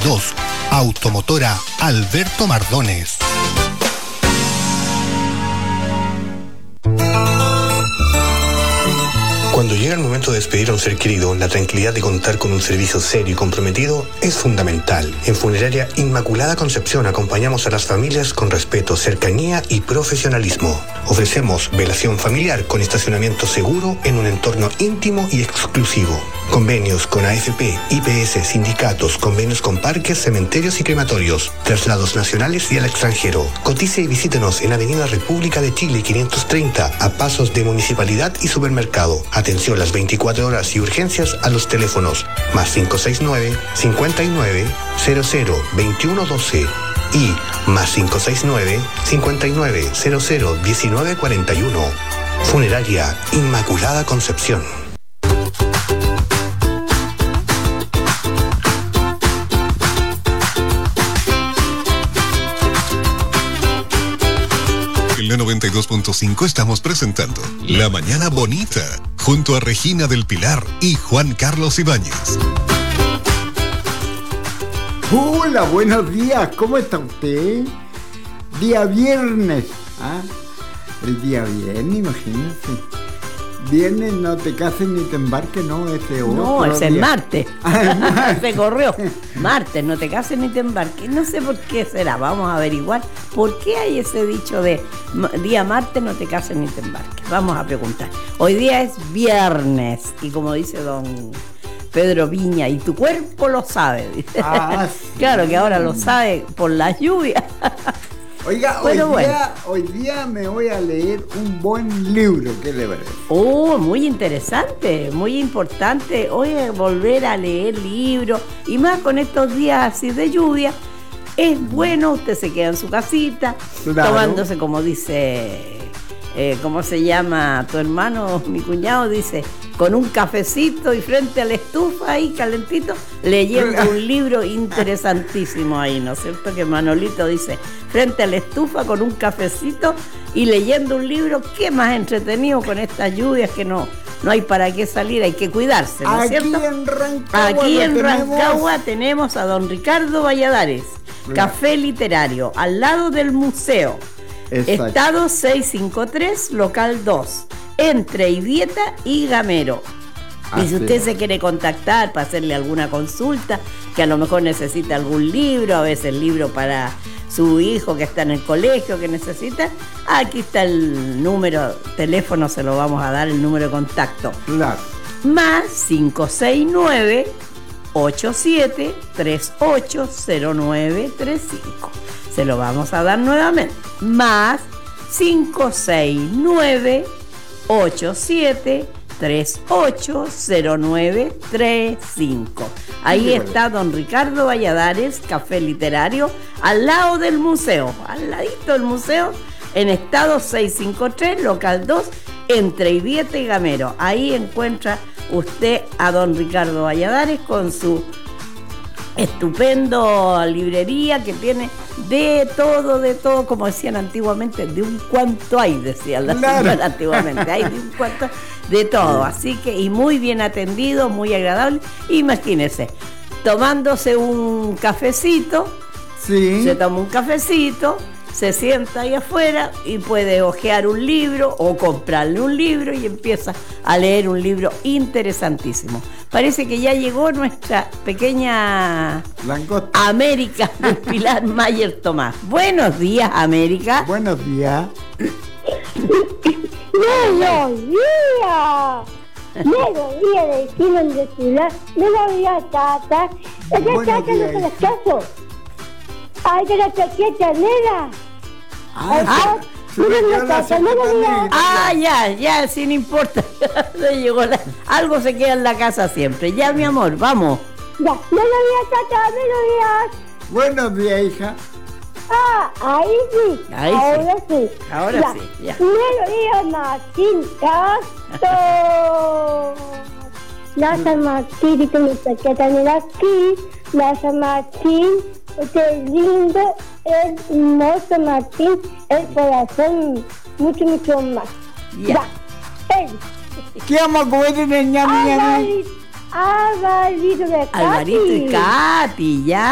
92. Automotora Alberto Mardones. Cuando llega el momento de despedir a un ser querido, la tranquilidad de contar con un servicio serio y comprometido es fundamental. En Funeraria Inmaculada Concepción acompañamos a las familias con respeto, cercanía y profesionalismo. Ofrecemos velación familiar con estacionamiento seguro en un entorno íntimo y exclusivo. Convenios con AFP, IPS, sindicatos, convenios con parques, cementerios y crematorios, traslados nacionales y al extranjero. Cotice y visítenos en Avenida República de Chile 530, a pasos de Municipalidad y Supermercado. Atención las 24 horas y urgencias a los teléfonos +569 59 00 21 12 y +569 59 00 19 41. Funeraria Inmaculada Concepción. En la 92.5 estamos presentando La Mañana Bonita, junto a Regina del Pilar y Juan Carlos Ibáñez. Hola, buenos días, ¿cómo está usted? Día viernes, el día viernes, imagínense. Viernes, no te cases ni te embarques, no, ese otro no, ese día. es martes. Se corrió. Martes, no te cases ni te embarques. No sé por qué será, vamos a averiguar por qué hay ese dicho de día martes, no te cases ni te embarques. Vamos a preguntar. Hoy día es viernes y como dice don Pedro Viña, y tu cuerpo lo sabe. Sí. Claro que ahora lo sabe por las lluvias. Oiga, hoy día me voy a leer un buen libro, ¿qué le parece? Oh, muy interesante, muy importante. Oye, volver a leer libros, y más con estos días así de lluvia, es bueno. Usted se queda en su casita, claro, tomándose, como dice, ¿cómo se llama tu hermano? Mi cuñado dice, con un cafecito y frente a la estufa ahí calentito, leyendo un libro interesantísimo ahí, ¿no es cierto? Que Manolito dice, frente a la estufa con un cafecito y leyendo un libro. ¿Qué más entretenido con estas lluvias que no hay para qué salir? Hay que cuidarse, ¿no es cierto? Aquí en Rancagua tenemos a don Ricardo Valladares, Café Literario, al lado del museo. Exacto. Estado 653, local 2, entre Ibieta y Gamero. Y si usted se quiere contactar para hacerle alguna consulta, que a lo mejor necesita algún libro, a veces libro para su hijo que está en el colegio, que necesita, aquí está el número, teléfono, se lo vamos a dar, el número de contacto. Claro. Más 569 87 380935. Se lo vamos a dar nuevamente. Más 569 87 380935. Ahí está don Ricardo Valladares, Café Literario, al lado del museo, al ladito del museo, en estado 653, local 2, entre Ibieta y Gamero. Ahí encuentra usted a don Ricardo Valladares con su estupendo librería que tiene de todo, como decían antiguamente, de un cuanto hay, decían las señoras antiguamente, hay de un cuanto, de todo, así que, y muy bien atendido, muy agradable. Imagínense, tomándose un cafecito, se toma un cafecito, se sienta ahí afuera y puede hojear un libro o comprarle un libro y empieza a leer un libro interesantísimo. Parece que ya llegó nuestra pequeña Langosta. América del Pilar Mayer Tomás. Buenos días, América. Buenos días. ¡Buenos días! ¡Buenos días, vecino de Pilar! ¡Buenos días, Tata! ¡Esa Tata no se las caso! ¡Ay, de la chaqueta negra! Ya, sí, no importa. Algo se queda en la casa siempre. Ya, mi amor, vamos. Ya, buenos días, Tata, buenos días. Buenos días, hija. Ahí sí. Ahora sí, ya. Buenos días, Martín Castro. Gracias, Martín, y con mi chaqueta negra aquí. Gracias, Martín. Qué lindo, hermoso, Martín, el corazón, mucho más. Ya. ¿Qué vamos a comer en el ñami? Alvarito de Katy. Alvarito y Katy, ya.